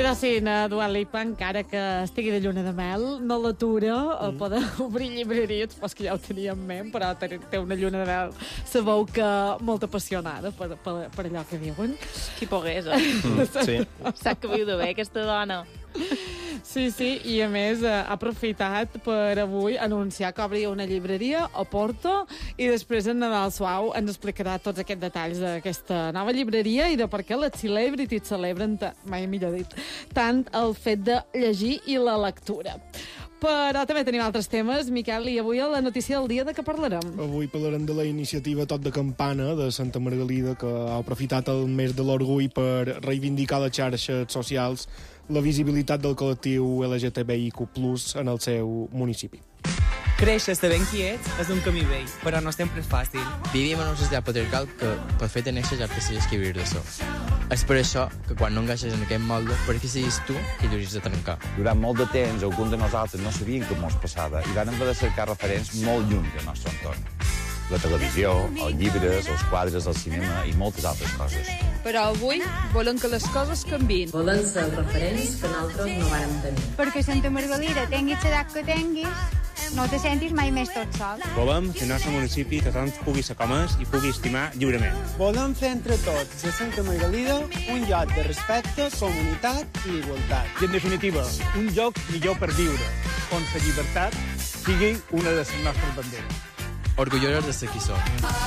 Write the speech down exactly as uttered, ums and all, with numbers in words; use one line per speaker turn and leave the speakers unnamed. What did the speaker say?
de cine, Dua Lipa, encara que estigui de lluna de mel, no l'atura a mm. poder obrir llibreria, supos que ja ho tenia en ment, però té, té una lluna de mel, sabeu que molt apassionada per, per, per allò que diuen.
Qui pogués, eh?
Mm, sí.
Sap que viu de bé, aquesta dona.
Sí, sí, i a més ha aprofitat per avui anunciar que obria una llibreria a Porto i després en Nadal Suau ens explicarà tots aquests detalls d'aquesta nova llibreria i de per què les celebrities celebren, mai millor dit, tant el fet de llegir i la lectura. Però també tenim altres temes, Miquel, i avui a la notícia del dia de què parlarem?
Avui parlarem de la iniciativa Tot de Campana de Santa Margalida, que ha aprofitat el mes de l'orgull per reivindicar les xarxes socials la visibilitat del col·lectiu L G T B I Q plus, en el seu municipi.
Créixer sabent qui ets és un camí vell, però no sempre és fàcil.
Vivim en una societat patriarcal que, per fer de néixer, ja tens que viure d'això. És per això que quan no encaixes en aquest molde, per què siguis tu qui t'hauries de trencar.
Durant molt de temps, alguns de nosaltres no sabien què ens passava i vam haver de cercar referents molt lluny del nostre entorn. La televisió, els llibres, els quadres, el cinema i moltes altres coses.
Però avui volen que les coses canviïn.
Volen ser els referents que nosaltres no vàrem tenir.
Perquè Santa Margalida tinguis l'edat que tinguis, no te sentis mai més tot sol.
Volem que el nostre municipi tothom pugui ser com és i pugui estimar lliurement.
Volem fer entre tots de Santa Margalida un lloc de respecte, comunitat i igualtat.
I, en definitiva, un lloc millor per viure, on la llibertat sigui una de les nostres banderes.
Orgullosos de ser qui som.